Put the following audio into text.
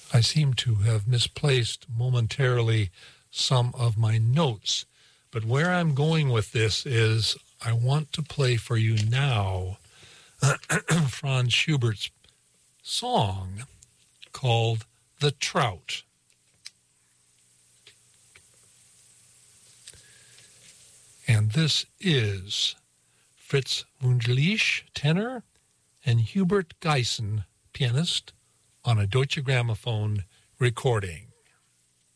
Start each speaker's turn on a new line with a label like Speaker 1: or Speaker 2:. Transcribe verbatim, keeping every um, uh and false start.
Speaker 1: I seem to have misplaced momentarily some of my notes. But where I'm going with this is I want to play for you now Franz Schubert's song called The Trout. And this is Fritz Wunderlich, tenor, and Hubert Geisen, pianist, on a Deutsche Grammophon recording.